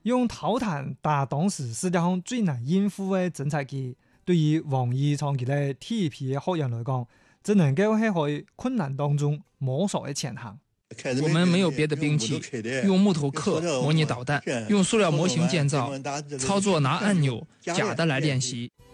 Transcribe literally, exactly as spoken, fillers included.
用陶炭打當時世界上最難應付嘅偵察機，對於王毅長期嘅體皮嘅學員來講，只能夠係喺困難當中摸索嘅前行。 我們沒有別的兵器，用木頭刻模擬導彈，用塑料模型建造，操作拿按鈕假的來練習。